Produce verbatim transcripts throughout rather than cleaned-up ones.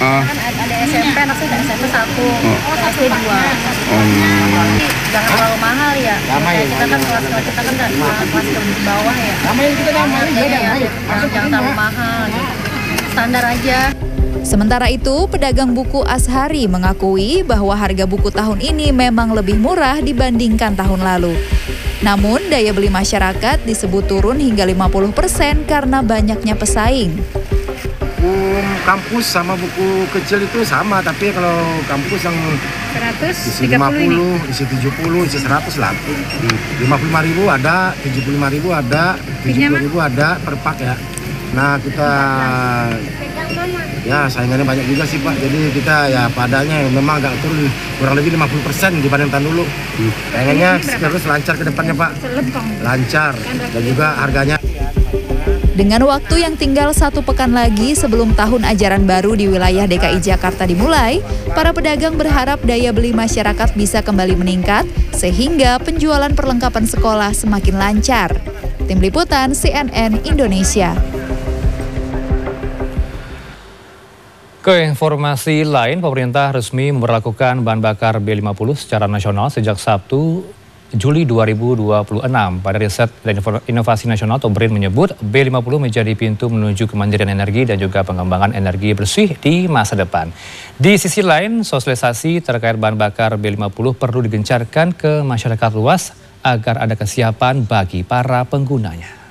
Ah. Kan ada, ada S M P, anak saya S M P satu, Oh. S D dua. Hmm. Jadi jangan terlalu mahal ya. Kayak kita kan kelas kita kan nggak kelas ke bawah ya. Harganya ya, jangan, jangan terlalu mahal. Gitu. Standar aja. Sementara itu, pedagang buku Ashari mengakui bahwa harga buku tahun ini memang lebih murah dibandingkan tahun lalu. Namun, daya beli masyarakat disebut turun hingga lima puluh persen karena banyaknya pesaing. Buku kampus sama buku kecil itu sama, tapi kalau kampus yang seratus isi lima puluh, isi tujuh puluh, isi seratus lah. lima puluh lima ribu ada, tujuh puluh lima ribu ada, tujuh puluh ribu ada per pak ya. Nah kita ya saingannya banyak juga sih Pak, jadi kita ya padanya memang agak turun kurang lebih lima puluh persen dibanding tahun dulu. Pengennya terus lancar ke depannya Pak, lancar dan juga harganya. Dengan waktu yang tinggal satu pekan lagi sebelum tahun ajaran baru di wilayah D K I Jakarta dimulai, para pedagang berharap daya beli masyarakat bisa kembali meningkat sehingga penjualan perlengkapan sekolah semakin lancar. Tim Liputan C N N Indonesia. Ke informasi lain, pemerintah resmi memberlakukan bahan bakar B lima puluh secara nasional sejak Sabtu Juli dua ribu dua puluh enam. Pada Riset dan Inovasi Nasional atau B R I N menyebut B lima puluh menjadi pintu menuju kemandirian energi dan juga pengembangan energi bersih di masa depan. Di sisi lain, sosialisasi terkait bahan bakar B lima puluh perlu digencarkan ke masyarakat luas agar ada kesiapan bagi para penggunanya.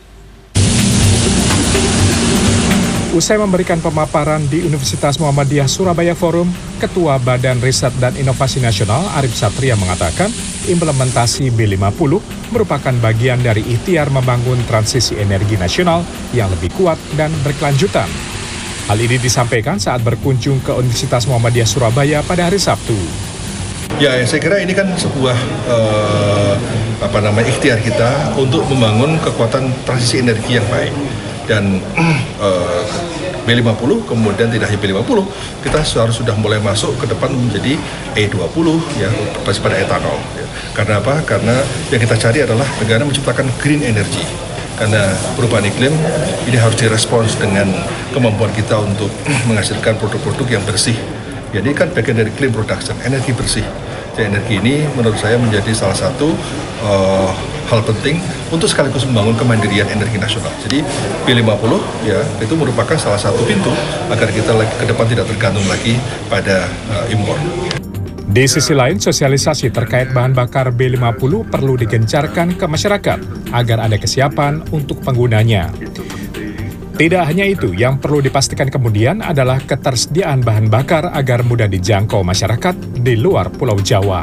Usai memberikan pemaparan di Universitas Muhammadiyah Surabaya Forum, Ketua Badan Riset dan Inovasi Nasional Arif Satria mengatakan implementasi B lima puluh merupakan bagian dari ikhtiar membangun transisi energi nasional yang lebih kuat dan berkelanjutan. Hal ini disampaikan saat berkunjung ke Universitas Muhammadiyah Surabaya pada hari Sabtu. Ya, saya kira ini kan sebuah uh, apa namanya ikhtiar kita untuk membangun kekuatan transisi energi yang baik. Dan uh, B lima puluh, kemudian tidak hanya B lima puluh, kita harus sudah mulai masuk ke depan menjadi E dua puluh, ya, berbasis pada etanol. Ya. Karena apa? Karena yang kita cari adalah negara menciptakan green energy. Karena perubahan iklim ini harus direspons dengan kemampuan kita untuk menghasilkan produk-produk yang bersih. Jadi kan bagian dari clean production, energi bersih. Jadi energi ini menurut saya menjadi salah satu uh, hal penting untuk sekaligus membangun kemandirian energi nasional. Jadi B lima puluh ya itu merupakan salah satu pintu agar kita ke depan tidak tergantung lagi pada uh, impor. Di sisi lain, sosialisasi terkait bahan bakar B lima puluh perlu digencarkan ke masyarakat agar ada kesiapan untuk penggunanya. Tidak hanya itu, yang perlu dipastikan kemudian adalah ketersediaan bahan bakar agar mudah dijangkau masyarakat di luar Pulau Jawa.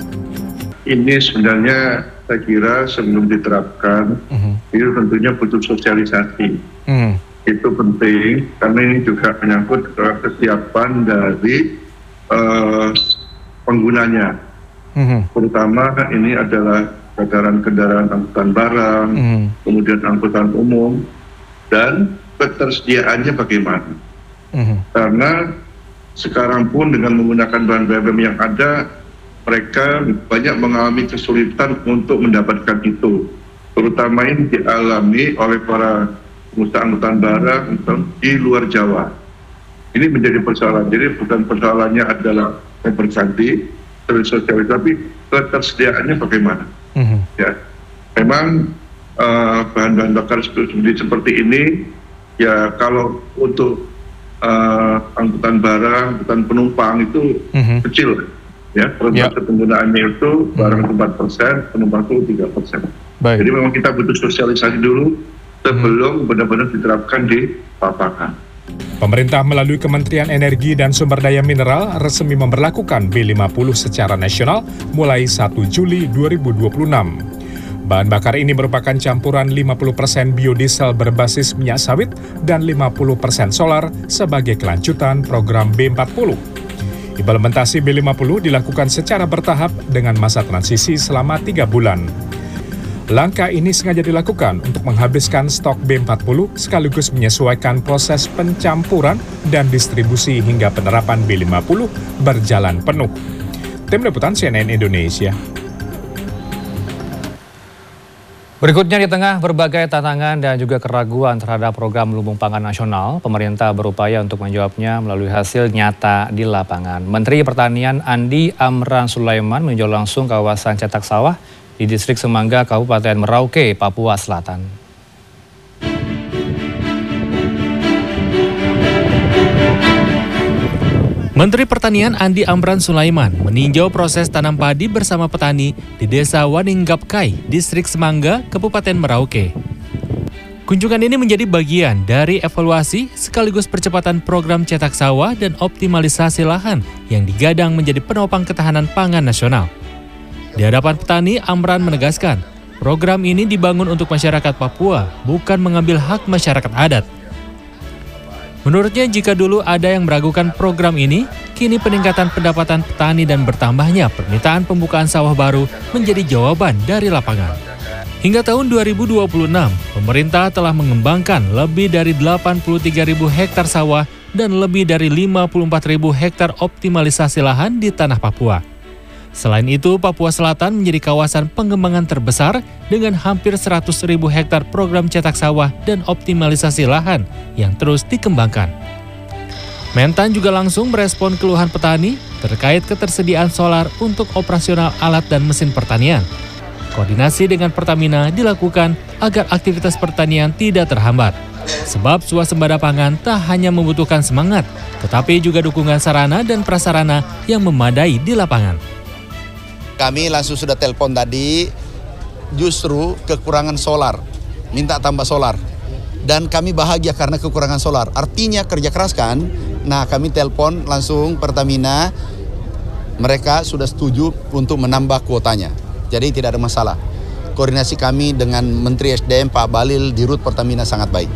Ini sebenarnya saya kira sebelum diterapkan, uh-huh. itu tentunya butuh sosialisasi. Uh-huh. Itu penting karena ini juga menyangkut kesiapan dari uh, penggunanya. Uh-huh. Terutama ini adalah kendaraan-kendaraan angkutan barang, uh-huh. kemudian angkutan umum, dan ketersediaannya bagaimana. Uh-huh. Karena sekarang pun dengan menggunakan bahan B B M yang ada, mereka banyak mengalami kesulitan untuk mendapatkan itu. Terutama ini dialami oleh para pengusaha angkutan barang di luar Jawa. Ini menjadi persoalan. Jadi bukan persoalannya adalah mempercantik, tersosialisasi, tapi ketersediaannya bagaimana. Uh-huh. Ya, memang uh, bahan-bahan bakar seperti, seperti ini, ya kalau untuk uh, angkutan barang, angkutan penumpang itu uh-huh. kecil. Ya, persentase ya. Penggunaannya itu barang itu empat persen, penumpang itu tiga persen. Jadi memang kita butuh sosialisasi dulu sebelum hmm. benar-benar diterapkan di lapangan. Pemerintah melalui Kementerian Energi dan Sumber Daya Mineral resmi memberlakukan B lima puluh secara nasional mulai satu Juli dua ribu dua puluh enam. Bahan bakar ini merupakan campuran lima puluh persen biodiesel berbasis minyak sawit dan lima puluh persen solar sebagai kelanjutan program B empat puluh. Implementasi B lima puluh dilakukan secara bertahap dengan masa transisi selama tiga bulan. Langkah ini sengaja dilakukan untuk menghabiskan stok B empat puluh sekaligus menyesuaikan proses pencampuran dan distribusi hingga penerapan B lima puluh berjalan penuh. Tim Liputan C N N Indonesia. Berikutnya, di tengah berbagai tantangan dan juga keraguan terhadap program lumbung pangan nasional, pemerintah berupaya untuk menjawabnya melalui hasil nyata di lapangan. Menteri Pertanian Andi Amran Sulaiman meninjau langsung kawasan cetak sawah di Distrik Semangga, Kabupaten Merauke, Papua Selatan. Menteri Pertanian Andi Amran Sulaiman meninjau proses tanam padi bersama petani di Desa Waninggapkai, Distrik Semangga, Kabupaten Merauke. Kunjungan ini menjadi bagian dari evaluasi sekaligus percepatan program cetak sawah dan optimalisasi lahan yang digadang menjadi penopang ketahanan pangan nasional. Di hadapan petani, Amran menegaskan, program ini dibangun untuk masyarakat Papua, bukan mengambil hak masyarakat adat. Menurutnya, jika dulu ada yang meragukan program ini, kini peningkatan pendapatan petani dan bertambahnya permintaan pembukaan sawah baru menjadi jawaban dari lapangan. Hingga tahun dua ribu dua puluh enam, pemerintah telah mengembangkan lebih dari delapan puluh tiga ribu hektar sawah dan lebih dari lima puluh empat ribu hektar optimalisasi lahan di tanah Papua. Selain itu, Papua Selatan menjadi kawasan pengembangan terbesar dengan hampir seratus ribu hektar program cetak sawah dan optimalisasi lahan yang terus dikembangkan. Mentan juga langsung merespon keluhan petani terkait ketersediaan solar untuk operasional alat dan mesin pertanian. Koordinasi dengan Pertamina dilakukan agar aktivitas pertanian tidak terhambat. Sebab swasembada pangan tak hanya membutuhkan semangat, tetapi juga dukungan sarana dan prasarana yang memadai di lapangan. Kami langsung sudah telepon tadi, justru kekurangan solar, minta tambah solar. Dan kami bahagia karena kekurangan solar. Artinya kerja keras kan, nah kami telepon langsung Pertamina, mereka sudah setuju untuk menambah kuotanya. Jadi tidak ada masalah. Koordinasi kami dengan Menteri S D M Pak Balil di Rut Pertamina sangat baik.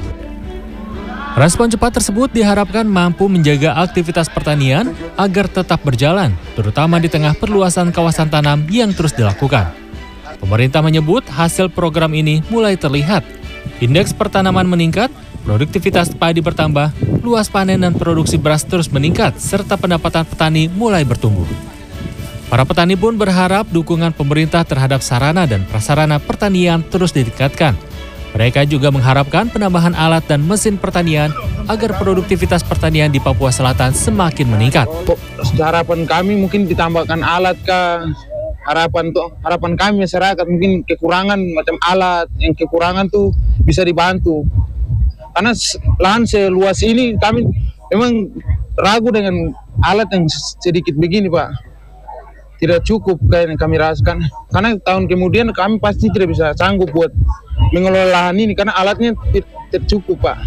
Respon cepat tersebut diharapkan mampu menjaga aktivitas pertanian agar tetap berjalan, terutama di tengah perluasan kawasan tanam yang terus dilakukan. Pemerintah menyebut hasil program ini mulai terlihat. Indeks pertanaman meningkat, produktivitas padi bertambah, luas panen dan produksi beras terus meningkat, serta pendapatan petani mulai bertumbuh. Para petani pun berharap dukungan pemerintah terhadap sarana dan prasarana pertanian terus ditingkatkan. Mereka juga mengharapkan penambahan alat dan mesin pertanian agar produktivitas pertanian di Papua Selatan semakin meningkat. Harapan kami mungkin ditambahkan alat kah? Harapan tuh harapan kami masyarakat mungkin kekurangan macam alat, yang kekurangan tuh bisa dibantu. Karena lahan seluas ini kami memang ragu dengan alat yang sedikit begini, Pak. Tidak cukup kayak yang kami rasakan. Karena tahun kemudian kami pasti tidak bisa sanggup buat mengelola lahan ini karena alatnya tidak cukup, Pak.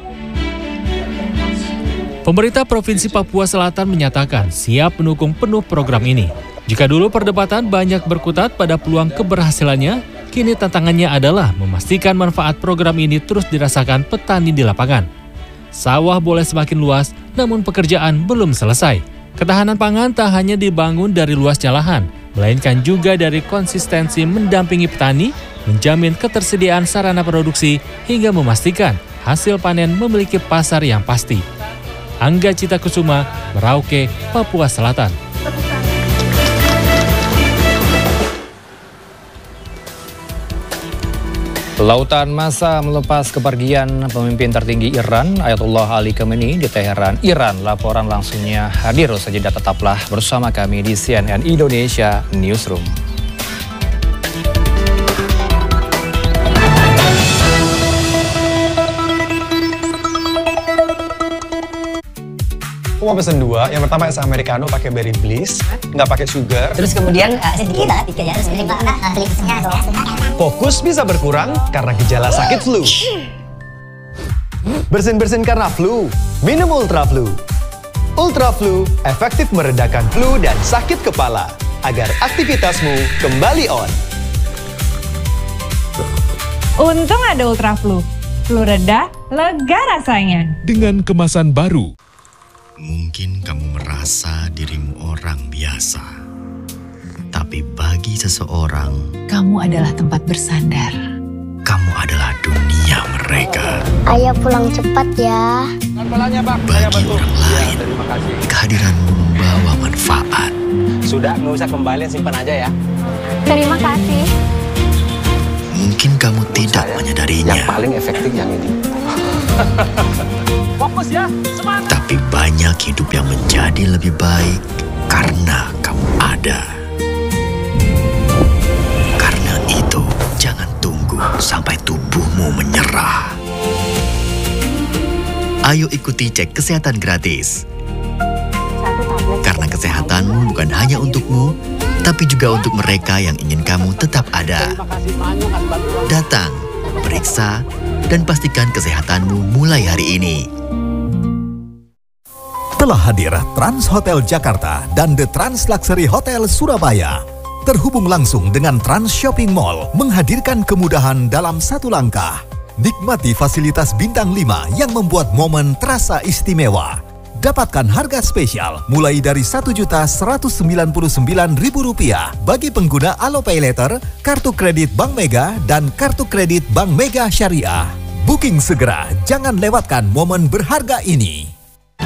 Pemerintah Provinsi Papua Selatan menyatakan siap mendukung penuh program ini. Jika dulu perdebatan banyak berkutat pada peluang keberhasilannya, kini tantangannya adalah memastikan manfaat program ini terus dirasakan petani di lapangan. Sawah boleh semakin luas, namun pekerjaan belum selesai. Ketahanan pangan tak hanya dibangun dari luasnya lahan, melainkan juga dari konsistensi mendampingi petani, menjamin ketersediaan sarana produksi, hingga memastikan hasil panen memiliki pasar yang pasti. Angga Cita Kusuma, Merauke, Papua Selatan. Lautan massa melepas kepergian pemimpin tertinggi Iran, Ayatollah Ali Khamenei di Teheran, Iran. Laporan langsungnya hadir saja, tetaplah bersama kami di C N N Indonesia Newsroom. Aku mau pesen dua. Yang pertama es americano pakai berry bliss, nggak pakai sugar. Terus kemudian uh, sedikit tiga ya, sedikit Fokus bisa berkurang karena gejala sakit flu. Bersin-bersin karena flu, minum Ultra Flu. Ultra Flu efektif meredakan flu dan sakit kepala agar aktivitasmu kembali on. Untung ada Ultra Flu. Flu reda, lega rasanya. Dengan kemasan baru. Mungkin kamu merasa dirimu orang biasa, tapi bagi seseorang, kamu adalah tempat bersandar. Kamu adalah dunia mereka. Ayah pulang cepat ya. Bagi orang lain, kehadiranmu membawa manfaat. Sudah, nggak usah kembali, simpan aja ya. Terima kasih. mungkin kamu tidak menyadarinya. Yang paling efektif yang ini. Fokus ya, semangat. Tapi banyak hidup yang menjadi lebih baik karena kamu ada. Karena itu, jangan tunggu sampai tubuhmu menyerah. Ayo ikuti cek kesehatan gratis. Karena kesehatanmu bukan hanya untukmu, tapi juga untuk mereka yang ingin kamu tetap ada. Datang, periksa, dan pastikan kesehatanmu mulai hari ini. Telah hadir Trans Hotel Jakarta dan The Trans Luxury Hotel Surabaya. Terhubung langsung dengan Trans Shopping Mall, menghadirkan kemudahan dalam satu langkah. Nikmati fasilitas bintang lima yang membuat momen terasa istimewa. Dapatkan harga spesial mulai dari satu juta seratus sembilan puluh sembilan ribu rupiah bagi pengguna Alopay Later, kartu kredit Bank Mega, dan kartu kredit Bank Mega Syariah. Booking segera, jangan lewatkan momen berharga ini.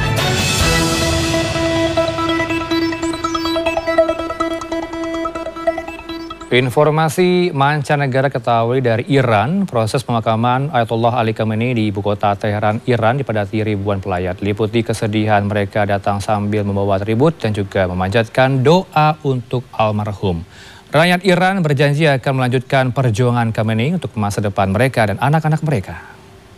Informasi mancanegara ketahui dari Iran, proses pemakaman Ayatollah Ali Khamenei di ibu kota Teheran, Iran dipadati ribuan pelayat. Liputi kesedihan mereka datang sambil membawa atribut dan juga memanjatkan doa untuk almarhum. Rakyat Iran berjanji akan melanjutkan perjuangan Khamenei untuk masa depan mereka dan anak-anak mereka.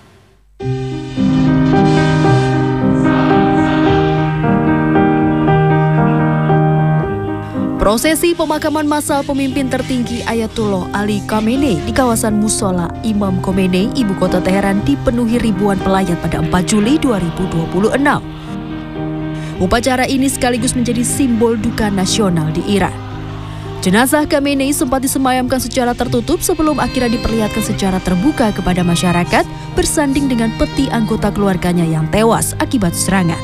Prosesi pemakaman massal pemimpin tertinggi Ayatollah Ali Khamenei di kawasan Musola Imam Khomeini, ibu kota Teheran, dipenuhi ribuan pelayat pada empat Juli dua ribu dua puluh enam. Upacara ini sekaligus menjadi simbol duka nasional di Iran. Jenazah Khamenei sempat disemayamkan secara tertutup sebelum akhirnya diperlihatkan secara terbuka kepada masyarakat bersanding dengan peti anggota keluarganya yang tewas akibat serangan.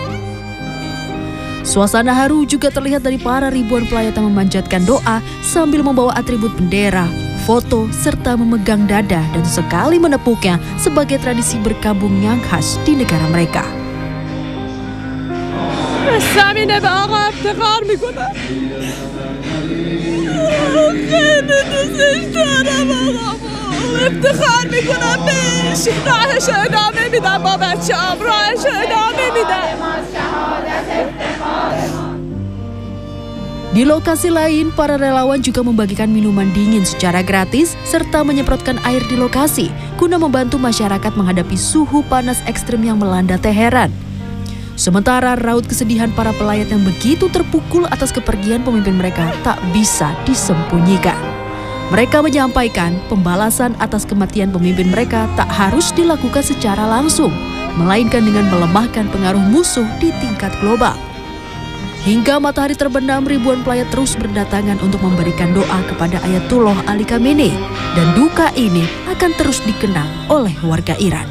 Suasana haru juga terlihat dari para ribuan pelayat yang memanjatkan doa sambil membawa atribut bendera, foto, serta memegang dada dan sekali menepuknya sebagai tradisi berkabung yang khas di negara mereka. Di lokasi lain, para relawan juga membagikan minuman dingin secara gratis serta menyemprotkan air di lokasi guna membantu masyarakat menghadapi suhu panas ekstrim yang melanda Teheran. Sementara raut kesedihan para pelayat yang begitu terpukul atas kepergian pemimpin mereka tak bisa disembunyikan. Mereka menyampaikan pembalasan atas kematian pemimpin mereka tak harus dilakukan secara langsung, melainkan dengan melemahkan pengaruh musuh di tingkat global. Hingga matahari terbenam, ribuan pelayat terus berdatangan untuk memberikan doa kepada Ayatollah Ali Khamenei, dan duka ini akan terus dikenang oleh warga Iran.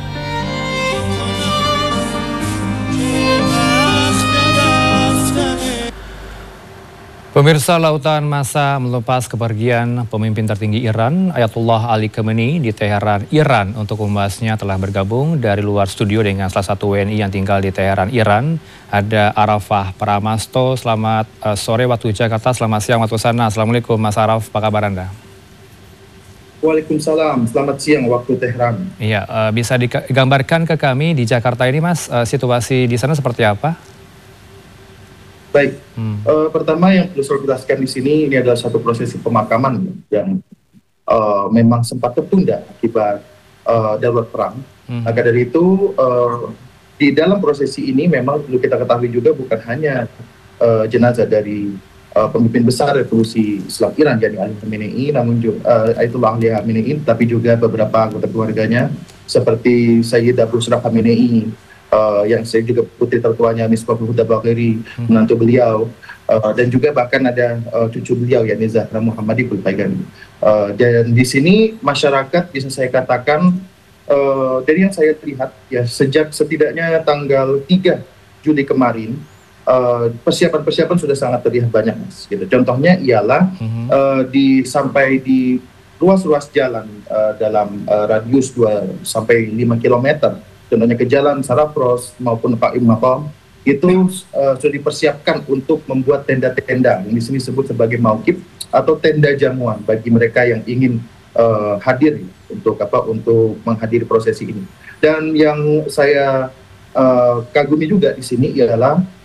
Pemirsa, lautan massa melepas kepergian pemimpin tertinggi Iran, Ayatollah Ali Khamenei di Teheran, Iran. Untuk membahasnya telah bergabung dari luar studio dengan salah satu W N I yang tinggal di Teheran, Iran. Ada Arafah Pramasto. Selamat uh, sore waktu Jakarta, selamat siang waktu sana. Assalamualaikum Mas Araf, apa kabar Anda? Waalaikumsalam, selamat siang waktu Teheran. Iya, uh, bisa digambarkan ke kami di Jakarta ini Mas, uh, situasi di sana seperti apa? Baik, hmm. uh, pertama yang perlu saya jelaskan di sini, ini adalah satu prosesi pemakaman yang uh, memang sempat tertunda akibat uh, darurat perang. Hmm. Maka dari itu, uh, di dalam prosesi ini memang perlu kita ketahui juga bukan hanya uh, jenazah dari uh, pemimpin besar revolusi Islam Iran, yakni Ali Khamenei, namun juga uh, Ayatollah Ali Khamenei, tapi juga beberapa anggota keluarganya seperti Sayyid Abu Surah Khamenei, Uh, yang saya juga putri tertuanya Misbahul Huda Bagheri, hmm. menantu beliau, uh, dan juga bahkan ada uh, cucu beliau yakni Zahra Muhammadi Kulpaigani. Uh, dan di sini masyarakat bisa saya katakan uh, dari yang saya lihat ya sejak setidaknya tanggal tiga Juli kemarin persiapan-persiapan uh, sudah sangat terlihat banyak Mas. Gitu. Contohnya ialah hmm. uh, di sampai di ruas-ruas jalan uh, dalam uh, radius dua sampai lima kilometer. Contohnya ke Jalan Sarafros maupun Pak Im Maqam itu uh, sudah dipersiapkan untuk membuat tenda-tenda yang di sini disebut sebagai mauqif atau tenda jamuan bagi mereka yang ingin uh, hadir untuk apa untuk menghadiri prosesi ini. Dan yang saya uh, kagumi juga di sini ialah